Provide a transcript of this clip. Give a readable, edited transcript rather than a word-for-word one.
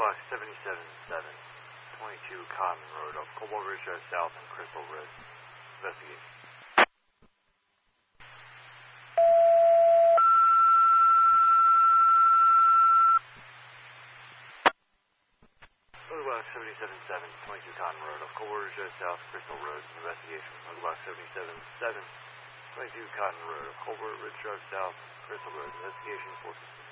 Block 77-7, 22 Cotton Road, off Cobalt Ridge Drive South and Crystal Ridge. Investigation. Block 77-7, 22 Cotton Road, off Cobalt Ridge Drive South, Crystal Road. Investigation. Block 77-7, 22 Cotton Road, off Cobalt Ridge Drive South, Crystal Road. Investigation 450.